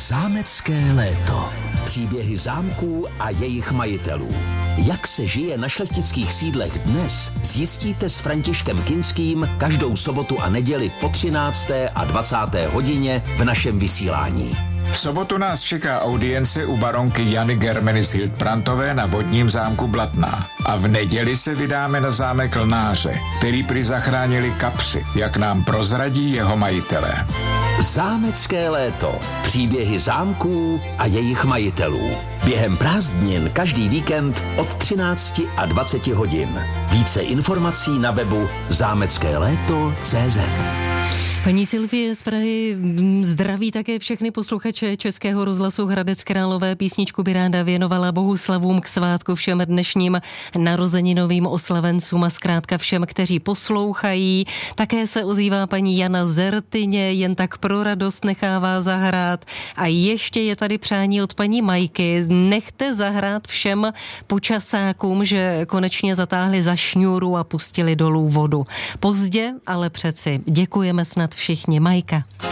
Zámecké léto. Příběhy zámků a jejich majitelů. Jak se žije na šlechtických sídlech dnes, zjistíte s Františkem Kinským každou sobotu a neděli po 13. a 20. hodině v našem vysílání. V sobotu nás čeká audience u baronky Jany Germenis Hildbrandtové na vodním zámku Blatná. A v neděli se vydáme na zámek Lnáře, který prý zachránili kapři, jak nám prozradí jeho majitelé. Zámecké léto. Příběhy zámků a jejich majitelů. Během prázdnin každý víkend od 13 a 20 hodin. Více informací na webu zameckéléto.cz. Paní Sylvie z Prahy zdraví také všechny posluchače Českého rozhlasu Hradec Králové. Písničku by ráda věnovala Bohuslavům k svátku, všem dnešním narozeninovým oslavencům a zkrátka všem, kteří poslouchají. Také se ozývá paní Jana Zertyně, jen tak pro radost nechává zahrát. A ještě je tady přání od paní Majky. Nechte zahrát všem počasákům, že konečně zatáhli za šňůru a pustili dolů vodu. Pozdě, ale přeci. Děkujeme snad všichni. Majka.